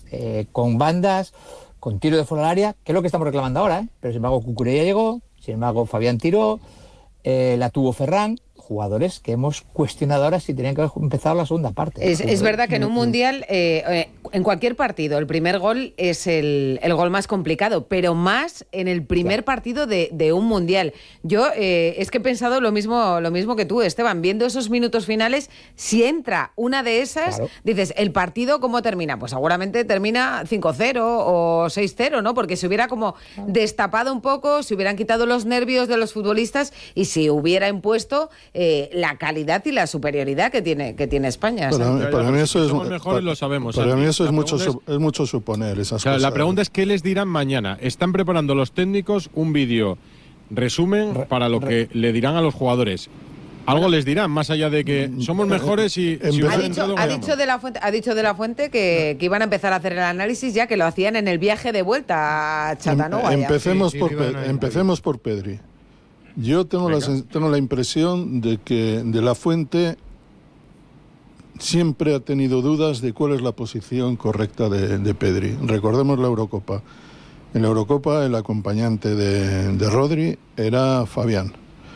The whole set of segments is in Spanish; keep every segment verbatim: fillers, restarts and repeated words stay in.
eh, con bandas, con tiro de fuera del área, que es lo que estamos reclamando ahora, ¿eh? Pero sin embargo Cucurella llegó, sin embargo Fabián tiró, eh, la tuvo Ferran, jugadores que hemos cuestionado ahora si tenían que haber empezado la segunda parte. Es, es verdad que en un mundial, eh, eh, en cualquier partido, el primer gol es el, el gol más complicado, pero más en el primer claro. partido de, de un mundial. Yo eh, es que he pensado lo mismo, lo mismo que tú, Esteban, viendo esos minutos finales, si entra una de esas, claro. dices, ¿el partido cómo termina? Pues seguramente termina cinco cero o seis cero, ¿no? Porque se hubiera como claro. destapado un poco, se hubieran quitado los nervios de los futbolistas y si hubiera impuesto Eh, la calidad y la superioridad que tiene que tiene España. Para, mí, para mí eso es mejores lo sabemos. Para Santi. mí eso es mucho, es, es mucho suponer esas o sea, cosas. La pregunta es ¿qué les dirán mañana? Están preparando los técnicos un vídeo resumen re, para lo re, que le dirán a los jugadores. Algo les dirán, más allá de que somos mejores y... Si ha, dicho, ha, dicho de la fuente, ha dicho de la Fuente que, que iban a empezar a hacer el análisis ya que lo hacían en el viaje de vuelta a Chattanooga. Em, empecemos, sí, por sí, Pe- empecemos por Pedri. Yo tengo la, tengo la impresión de que De la Fuente siempre ha tenido dudas de cuál es la posición correcta de, de Pedri. Recordemos la Eurocopa. En la Eurocopa el acompañante de, de Rodri era Fabián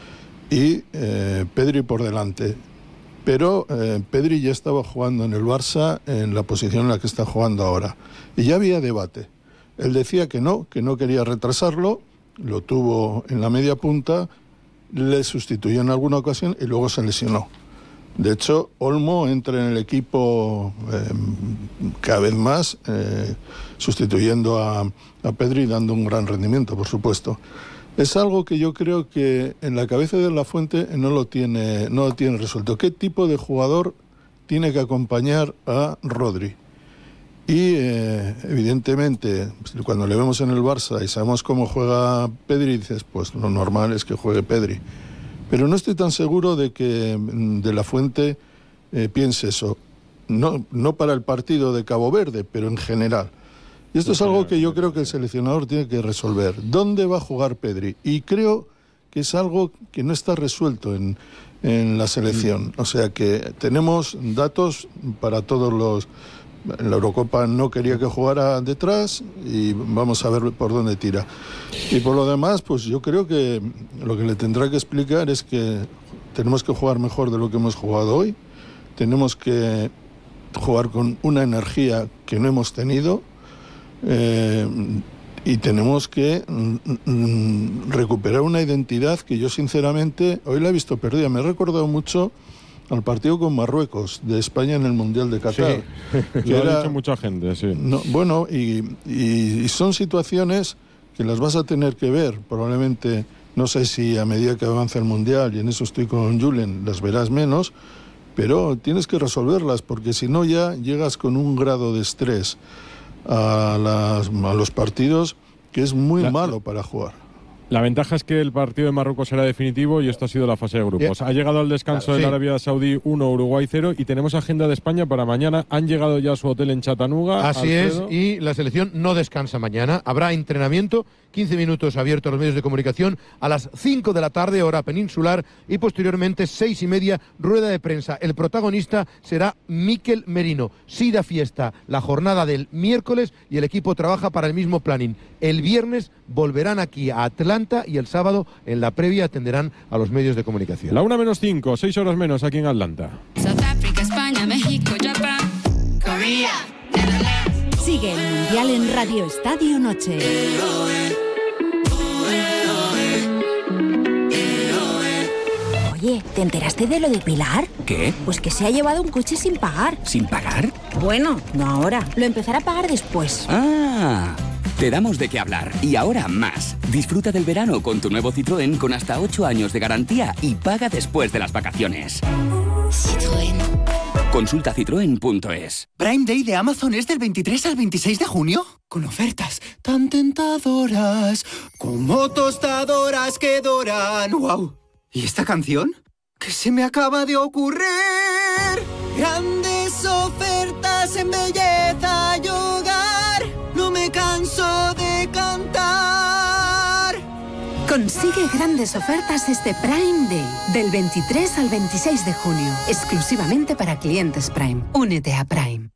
y eh, Pedri por delante. Pero eh, Pedri ya estaba jugando en el Barça en la posición en la que está jugando ahora. Y ya había debate. Él decía que no, que no quería retrasarlo. Lo tuvo en la media punta, le sustituyó en alguna ocasión y luego se lesionó. De hecho, Olmo entra en el equipo eh, cada vez más, eh, sustituyendo a, a Pedri y dando un gran rendimiento, por supuesto. Es algo que yo creo que en la cabeza de la Fuente no lo tiene, no lo tiene resuelto. ¿Qué tipo de jugador tiene que acompañar a Rodri? Y eh, evidentemente cuando le vemos en el Barça y sabemos cómo juega Pedri, dices, pues lo normal es que juegue Pedri. Pero no estoy tan seguro de que De la Fuente eh, piense eso. No, no para el partido de Cabo Verde, pero en general. Y esto es algo que yo creo que el seleccionador tiene que resolver. ¿Dónde va a jugar Pedri? Y creo que es algo que no está resuelto en, en la selección. O sea que tenemos datos para todos los... En la Eurocopa no quería que jugara detrás y vamos a ver por dónde tira. Y por lo demás, pues yo creo que lo que le tendrá que explicar es que tenemos que jugar mejor de lo que hemos jugado hoy, tenemos que jugar con una energía que no hemos tenido eh, y tenemos que mm, recuperar una identidad que yo sinceramente hoy la he visto perdida. Me he recordado mucho al partido con Marruecos de España en el Mundial de Qatar. Sí, que lo era, ha dicho mucha gente, sí. No, bueno, y, y, y son situaciones que las vas a tener que ver, probablemente, no sé si a medida que avanza el Mundial, y en eso estoy con Julen, las verás menos, pero tienes que resolverlas, porque si no ya llegas con un grado de estrés a, las, a los partidos que es muy La... malo para jugar. La ventaja es que el partido de Marruecos será definitivo y esto ha sido la fase de grupos. Yeah. Ha llegado al descanso claro, sí. del Arabia Saudí uno, Uruguay cero y tenemos agenda de España para mañana. Han llegado ya a su hotel en Chattanooga. Así Alfredo. es, y la selección no descansa mañana. Habrá entrenamiento, quince minutos abiertos a los medios de comunicación a las cinco de la tarde, hora peninsular, y posteriormente seis y media, rueda de prensa. El protagonista será Mikel Merino. Sí da fiesta la jornada del miércoles y el equipo trabaja para el mismo planning. El viernes volverán aquí a Atlanta y el sábado en la previa atenderán a los medios de comunicación. La una menos cinco, seis horas menos aquí en Atlanta. South Africa, España, México, Japón, Corea, Netherlands. Sigue el Mundial en Radio Estadio Noche. Oye, ¿te enteraste de lo de Pilar? ¿Qué? Pues que se ha llevado un coche sin pagar. ¿Sin pagar? Bueno, no ahora. Lo empezará a pagar después. Ah... Te damos de qué hablar y ahora más. Disfruta del verano con tu nuevo Citroën con hasta ocho años de garantía y paga después de las vacaciones. Citroën. Consulta citroen punto es. ¿Prime Day de Amazon es del veintitrés al veintiséis de junio? Con ofertas tan tentadoras como tostadoras que doran. ¡Wow! ¿Y esta canción? ¿Qué se me acaba de ocurrir? Grandes ofertas en belleza y hogar. No me canso de cantar. Consigue grandes ofertas este Prime Day, del veintitrés al veintiséis de junio, exclusivamente para clientes Prime. Únete a Prime.